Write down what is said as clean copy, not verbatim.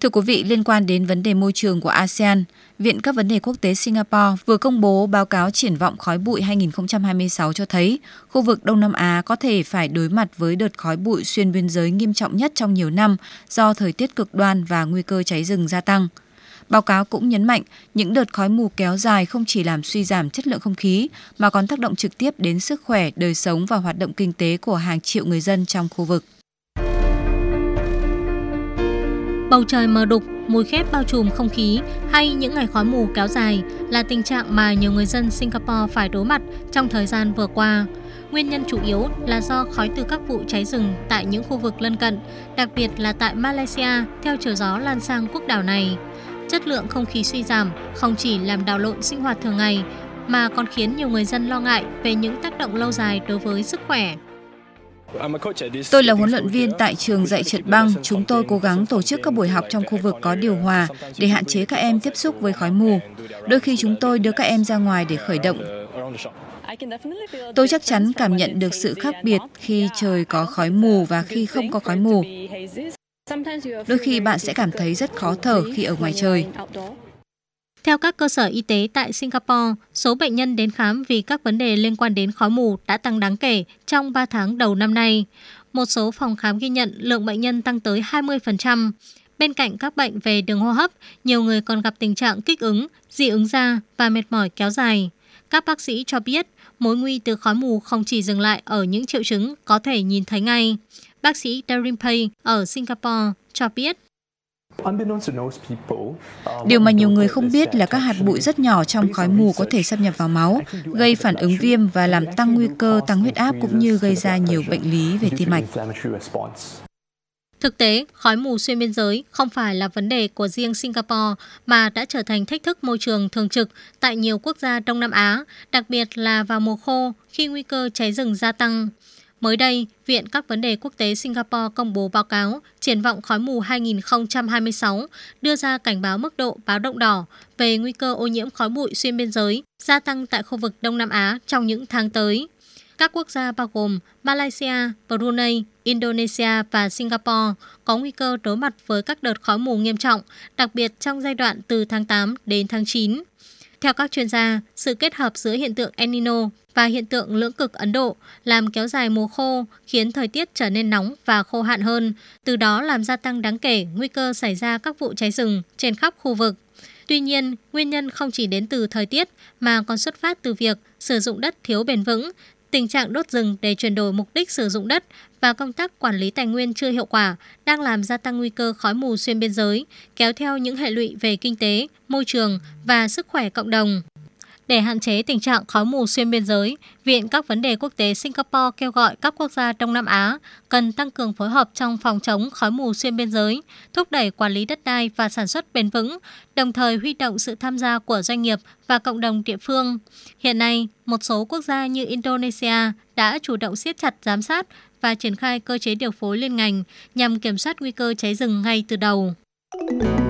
Thưa quý vị, liên quan đến vấn đề môi trường của ASEAN, Viện các vấn đề quốc tế Singapore vừa công bố báo cáo triển vọng khói bụi 2026 cho thấy khu vực Đông Nam Á có thể phải đối mặt với đợt khói bụi xuyên biên giới nghiêm trọng nhất trong nhiều năm do thời tiết cực đoan và nguy cơ cháy rừng gia tăng. Báo cáo cũng nhấn mạnh những đợt khói mù kéo dài không chỉ làm suy giảm chất lượng không khí mà còn tác động trực tiếp đến sức khỏe, đời sống và hoạt động kinh tế của hàng triệu người dân trong khu vực. Bầu trời mờ đục, mùi khét bao trùm không khí hay những ngày khói mù kéo dài là tình trạng mà nhiều người dân Singapore phải đối mặt trong thời gian vừa qua. Nguyên nhân chủ yếu là do khói từ các vụ cháy rừng tại những khu vực lân cận, đặc biệt là tại Malaysia theo chiều gió lan sang quốc đảo này. Chất lượng không khí suy giảm không chỉ làm đảo lộn sinh hoạt thường ngày mà còn khiến nhiều người dân lo ngại về những tác động lâu dài đối với sức khỏe. Tôi là huấn luyện viên tại trường dạy trượt băng. Chúng tôi cố gắng tổ chức các buổi học trong khu vực có điều hòa để hạn chế các em tiếp xúc với khói mù. Đôi khi chúng tôi đưa các em ra ngoài để khởi động. Tôi chắc chắn cảm nhận được sự khác biệt khi trời có khói mù và khi không có khói mù. Đôi khi bạn sẽ cảm thấy rất khó thở khi ở ngoài trời. Theo các cơ sở y tế tại Singapore, số bệnh nhân đến khám vì các vấn đề liên quan đến khói mù đã tăng đáng kể trong 3 tháng đầu năm nay. Một số phòng khám ghi nhận lượng bệnh nhân tăng tới 20%. Bên cạnh các bệnh về đường hô hấp, nhiều người còn gặp tình trạng kích ứng, dị ứng da và mệt mỏi kéo dài. Các bác sĩ cho biết, mối nguy từ khói mù không chỉ dừng lại ở những triệu chứng có thể nhìn thấy ngay. Bác sĩ Darin Pay ở Singapore cho biết. Điều mà nhiều người không biết là các hạt bụi rất nhỏ trong khói mù có thể xâm nhập vào máu, gây phản ứng viêm và làm tăng nguy cơ tăng huyết áp cũng như gây ra nhiều bệnh lý về tim mạch. Thực tế, khói mù xuyên biên giới không phải là vấn đề của riêng Singapore mà đã trở thành thách thức môi trường thường trực tại nhiều quốc gia Đông Nam Á, đặc biệt là vào mùa khô khi nguy cơ cháy rừng gia tăng. Mới đây, Viện các vấn đề quốc tế Singapore công bố báo cáo triển vọng khói mù 2026 đưa ra cảnh báo mức độ báo động đỏ về nguy cơ ô nhiễm khói bụi xuyên biên giới gia tăng tại khu vực Đông Nam Á trong những tháng tới. Các quốc gia bao gồm Malaysia, Brunei, Indonesia và Singapore có nguy cơ đối mặt với các đợt khói mù nghiêm trọng, đặc biệt trong giai đoạn từ tháng 8 đến tháng 9. Theo các chuyên gia, sự kết hợp giữa hiện tượng El Nino và hiện tượng lưỡng cực Ấn Độ làm kéo dài mùa khô, khiến thời tiết trở nên nóng và khô hạn hơn, từ đó làm gia tăng đáng kể nguy cơ xảy ra các vụ cháy rừng trên khắp khu vực. Tuy nhiên, nguyên nhân không chỉ đến từ thời tiết mà còn xuất phát từ việc sử dụng đất thiếu bền vững, tình trạng đốt rừng để chuyển đổi mục đích sử dụng đất và công tác quản lý tài nguyên chưa hiệu quả đang làm gia tăng nguy cơ khói mù xuyên biên giới, kéo theo những hệ lụy về kinh tế, môi trường và sức khỏe cộng đồng. Để hạn chế tình trạng khói mù xuyên biên giới, Viện các vấn đề quốc tế Singapore kêu gọi các quốc gia Đông Nam Á cần tăng cường phối hợp trong phòng chống khói mù xuyên biên giới, thúc đẩy quản lý đất đai và sản xuất bền vững, đồng thời huy động sự tham gia của doanh nghiệp và cộng đồng địa phương. Hiện nay, một số quốc gia như Indonesia đã chủ động siết chặt giám sát và triển khai cơ chế điều phối liên ngành nhằm kiểm soát nguy cơ cháy rừng ngay từ đầu.